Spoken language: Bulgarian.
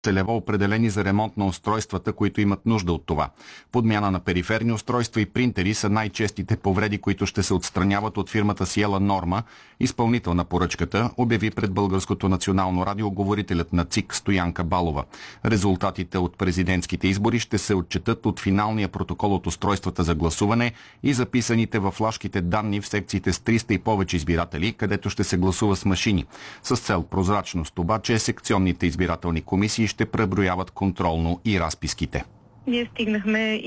целево определени за ремонт на устройствата, които имат нужда от това. Подмяна на периферни устройства и принтери са най-честите повреди, които ще се отстраняват от фирмата Сиела Норма, изпълнител на поръчката, обяви пред Българското национално радио говорителят на ЦИК Стоянка Балова. Резултатите от президентските избори ще се отчетат от финалния протокол от устройствата за гласуване и записаните във флашките данни в секциите с 300 и повече избиратели, където ще се гласува с машини. С цел прозрачност обаче секционните избирателни комисии ще преброяват контролно и разписките. Ние стигнахме